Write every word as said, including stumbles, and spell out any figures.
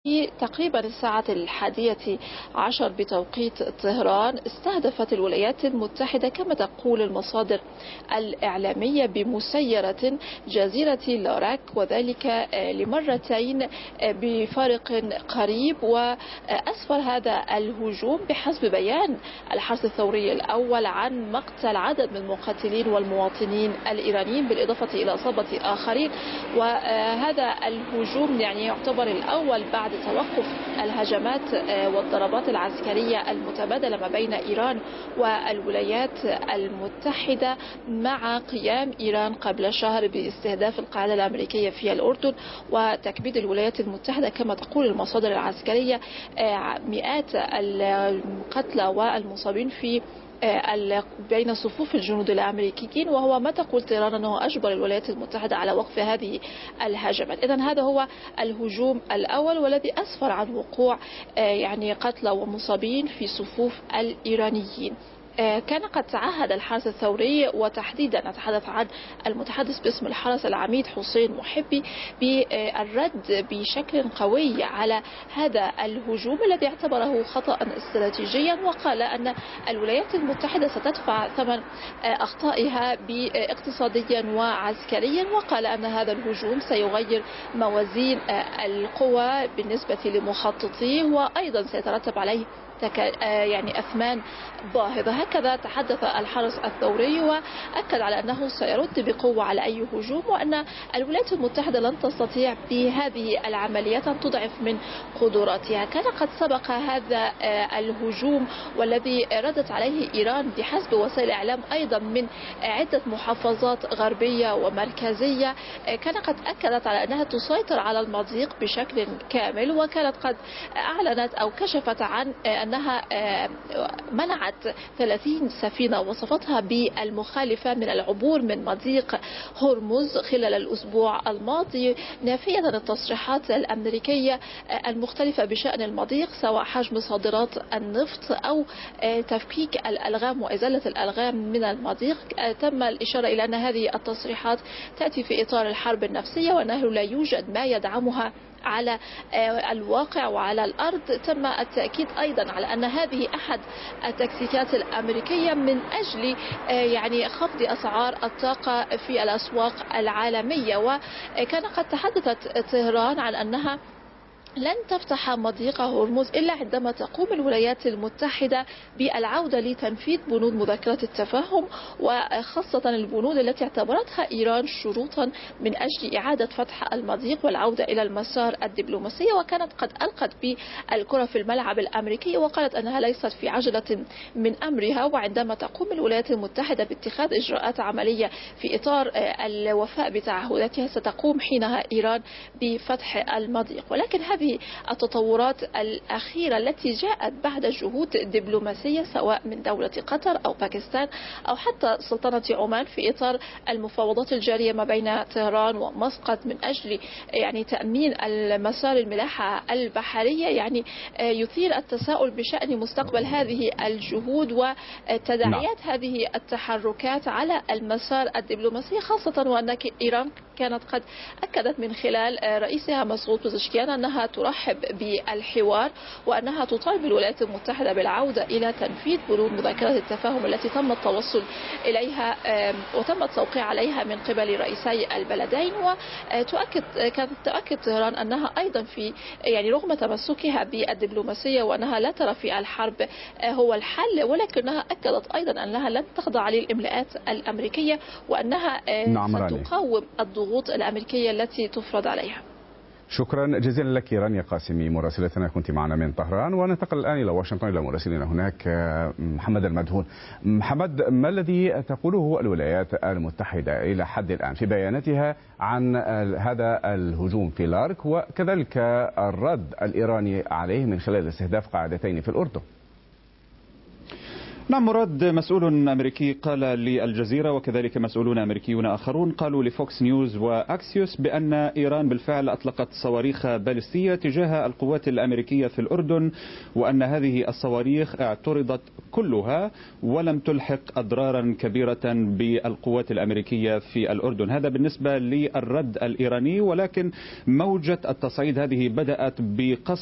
في تقريبا الساعة الحادية عشر بتوقيت طهران استهدفت الولايات المتحدة كما تقول المصادر الإعلامية بمسيرة جزيرة لاراك، وذلك لمرتين بفارق قريب. وأسفر هذا الهجوم بحسب بيان الحرس الثوري الأول عن مقتل عدد من المقاتلين والمواطنين الإيرانيين بالإضافة إلى إصابة آخرين. وهذا الهجوم يعني يعتبر الأول بعد توقف الهجمات والضربات العسكرية المتبادلة ما بين إيران والولايات المتحدة، مع قيام إيران قبل شهر باستهداف القاعدة الأمريكية في الأردن وتكبيد الولايات المتحدة كما تقول المصادر العسكرية مئات القتلى والمصابين في بين صفوف الجنود الأمريكيين، وهو ما تقول طيران أنه أجبر الولايات المتحدة على وقف هذه الهجمات. إذن هذا هو الهجوم الأول والذي أسفر عن وقوع يعني قتلى ومصابين في صفوف الإيرانيين. كان قد تعهد الحرس الثوري، وتحديدا نتحدث عن المتحدث باسم الحرس العميد حسين محبي، بالرد بشكل قوي على هذا الهجوم الذي اعتبره خطأ استراتيجيا، وقال أن الولايات المتحدة ستدفع ثمن أخطائها اقتصاديا وعسكريا، وقال أن هذا الهجوم سيغير موازين القوى بالنسبة لمخططيه وأيضا سيترتب عليه يعني أثمان باهظة. هكذا تحدث الحرس الثوري، وأكد على أنه سيرد بقوة على أي هجوم، وأن الولايات المتحدة لن تستطيع بهذه العمليات أن تضعف من قدراتها. كان قد سبق هذا الهجوم والذي ردت عليه إيران بحسب وسائل الإعلام أيضا من عدة محافظات غربية ومركزية، كان قد أكدت على أنها تسيطر على المضيق بشكل كامل، وكانت قد أعلنت أو كشفت عن أنها منعت ثلاثين سفينة وصفتها بالمخالفة من العبور من مضيق هرمز خلال الأسبوع الماضي، نافية التصريحات الأمريكية المختلفة بشأن المضيق، سواء حجم صادرات النفط أو تفكيك الألغام وإزالة الألغام من المضيق. تم الإشارة إلى أن هذه التصريحات تأتي في إطار الحرب النفسية، وأنه لا يوجد ما يدعمها على الواقع وعلى الأرض. تم التأكيد أيضا على أن هذه أحد التكتيكات الأمريكية من أجل يعني خفض أسعار الطاقة في الأسواق العالمية. وكان قد تحدثت طهران عن أنها لن تفتح مضيق هرمز إلا عندما تقوم الولايات المتحدة بالعودة لتنفيذ بنود مذكرة التفاهم، وخاصة البنود التي اعتبرتها إيران شروطا من أجل إعادة فتح المضيق والعودة إلى المسار الدبلوماسي. وكانت قد ألقت بالكرة في الملعب الأمريكي، وقالت أنها ليست في عجلة من أمرها، وعندما تقوم الولايات المتحدة باتخاذ إجراءات عملية في إطار الوفاء بتعهداتها ستقوم حينها إيران بفتح المضيق. ولكن هذه التطورات الأخيرة التي جاءت بعد جهود دبلوماسية سواء من دولة قطر أو باكستان أو حتى سلطنة عمان في إطار المفاوضات الجارية ما بين طهران ومسقط من أجل يعني تأمين المسار الملاحة البحرية، يعني يثير التساؤل بشأن مستقبل هذه الجهود وتداعيات هذه التحركات على المسار الدبلوماسي، خاصة وأن إيران كانت قد أكدت من خلال رئيسها مسعود بزشكيان أنها ترحب بالحوار، وأنها تطالب الولايات المتحدة بالعودة إلى تنفيذ بنود مذكرة التفاهم التي تم التوصل إليها وتم التوقيع عليها من قبل رئيسي البلدين. وتؤكد كانت تؤكد طهران أنها أيضا في يعني رغم تمسكها بالدبلوماسية وأنها لا ترى في الحرب هو الحل، ولكنها أكدت أيضا أنها لن تخضع للإملاءات الأمريكية، وأنها ستقاوم الضغوط الأمريكية التي تفرض عليها. شكرا جزيلا لك رانيا قاسمي مراسلتنا، كنت معنا من طهران. وننتقل الآن إلى واشنطن إلى مراسلنا هناك محمد المدهون. محمد، ما الذي تقوله الولايات المتحدة إلى حد الآن في بياناتها عن هذا الهجوم في لارك، وكذلك الرد الإيراني عليه من خلال استهداف قاعدتين في الأردن؟ نعم مراد، مسؤول أمريكي قال للجزيرة وكذلك مسؤولون أمريكيون آخرون قالوا لفوكس نيوز وأكسيوس بأن إيران بالفعل أطلقت صواريخ باليستية تجاه القوات الأمريكية في الأردن، وأن هذه الصواريخ اعترضت كلها ولم تلحق أضرارا كبيرة بالقوات الأمريكية في الأردن. هذا بالنسبة للرد الإيراني، ولكن موجة التصعيد هذه بدأت بقصف